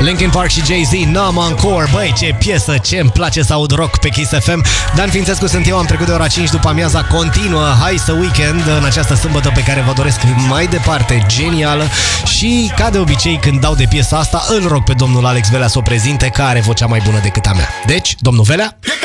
Linkin Park și Jay-Z, Numb Encore. Băi, ce piesă, ce îmi place să aud rock pe Kiss FM. Dan Fințescu sunt eu, am trecut de ora 5 după amiaza continuă. Hai să weekend în această sâmbătă pe care vă doresc mai departe genială. Și ca de obicei când dau de piesa asta, îl rog pe domnul Alex Velea să o prezinte, care are vocea mai bună decât a mea. Deci, domnul Velea?